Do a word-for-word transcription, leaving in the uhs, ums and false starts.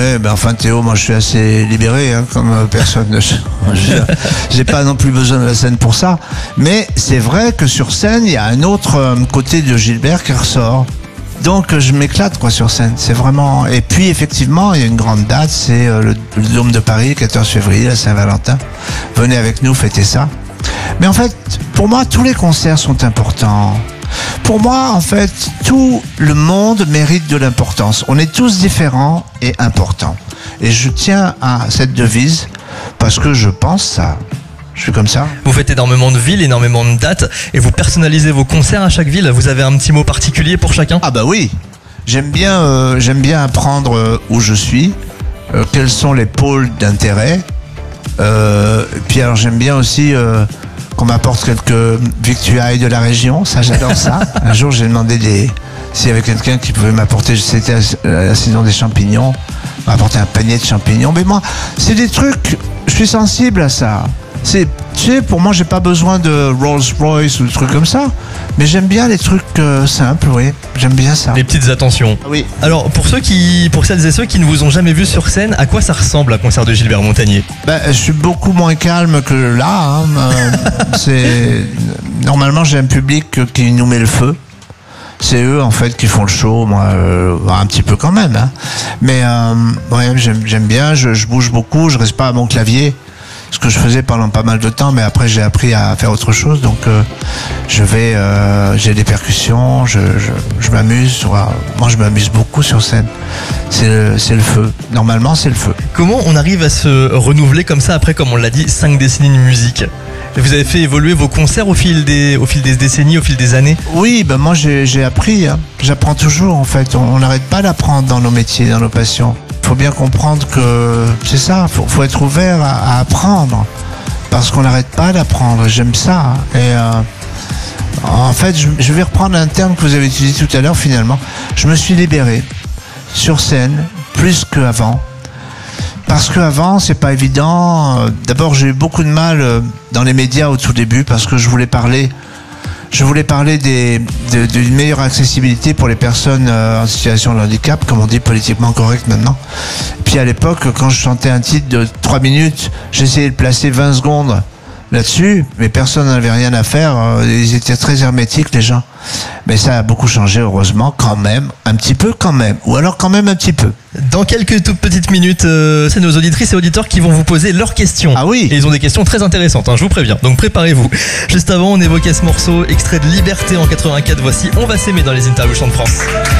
Ouais, ben enfin Théo, moi je suis assez libéré, hein, comme euh, personne. Je- J'ai pas non plus besoin de la scène pour ça. Mais c'est vrai que sur scène, il y a un autre euh, côté de Gilbert qui ressort. Donc euh, je m'éclate quoi sur scène. C'est vraiment. Et puis effectivement, il y a une grande date, c'est euh, le, le Dôme de Paris, quatorze février, la Saint-Valentin. Venez avec nous fêter ça. Mais en fait, pour moi, tous les concerts sont importants. Pour moi, en fait, tout le monde mérite de l'importance. On est tous différents et importants. Et je tiens à cette devise parce que je pense ça. Je suis comme ça. Vous faites énormément de villes, énormément de dates, et vous personnalisez vos concerts à chaque ville. Vous avez un petit mot particulier pour chacun? Ah bah oui. J'aime bien, euh, j'aime bien apprendre euh, où je suis, euh, quels sont les pôles d'intérêt. Euh, et puis alors j'aime bien aussi euh, qu'on m'apporte quelques victuailles de la région. Ça, j'adore ça. Un jour, j'ai demandé des, s'il y avait quelqu'un qui pouvait m'apporter, c'était la, la saison des champignons, m'apporter un panier de champignons. Mais moi, c'est des trucs, je suis sensible à ça. C'est, tu sais, pour moi, j'ai pas besoin de Rolls-Royce ou de trucs comme ça. Mais j'aime bien les trucs euh, simples, oui. J'aime bien ça. Les petites attentions. Oui. Alors, pour ceux qui, pour celles et ceux qui ne vous ont jamais vu sur scène, à quoi ça ressemble un concert de Gilbert Montagné? Ben, je suis beaucoup moins calme que là. Hein. Euh, c'est normalement j'ai un public qui nous met le feu. C'est eux en fait qui font le show, moi euh, un petit peu quand même. Hein. Mais euh, ouais, j'aime, j'aime bien. Je, je bouge beaucoup. Je reste pas à mon clavier. Ce que je faisais pendant pas mal de temps, mais après j'ai appris à faire autre chose. Donc euh, je vais, euh, j'ai des percussions, je, je, je m'amuse. Moi je m'amuse beaucoup sur scène. C'est le, c'est le feu. Normalement c'est le feu. Comment on arrive à se renouveler comme ça après, comme on l'a dit, cinq décennies de musique? Vous avez fait évoluer vos concerts au fil des, au fil des décennies, au fil des années? Oui, ben moi j'ai, j'ai appris. Hein. J'apprends toujours en fait. On n'arrête pas d'apprendre dans nos métiers, dans nos passions. Il faut bien comprendre que c'est ça, il faut, faut être ouvert à, à apprendre, parce qu'on n'arrête pas d'apprendre, j'aime ça. Et euh, en fait, je, je vais reprendre un terme que vous avez utilisé tout à l'heure finalement, je me suis libéré sur scène plus qu'avant, parce qu'avant c'est pas évident. D'abord j'ai eu beaucoup de mal dans les médias au tout début, parce que je voulais parler Je voulais parler des, de, d'une meilleure accessibilité pour les personnes euh, en situation de handicap, comme on dit politiquement correct maintenant. Et puis à l'époque, quand je chantais un titre de trois minutes, j'essayais de placer vingt secondes là-dessus, mais personne n'avait rien à faire. Euh, ils étaient très hermétiques, les gens. Mais ça a beaucoup changé, heureusement, quand même, un petit peu quand même, ou alors quand même un petit peu. Dans quelques toutes petites minutes, euh, c'est nos auditrices et auditeurs qui vont vous poser leurs questions. Ah oui. Et ils ont des questions très intéressantes, hein, je vous préviens. Donc préparez-vous. Juste avant, on évoquait ce morceau, extrait de Liberté en quatre-vingt-quatre. Voici On va s'aimer dans les interviews Chant de France.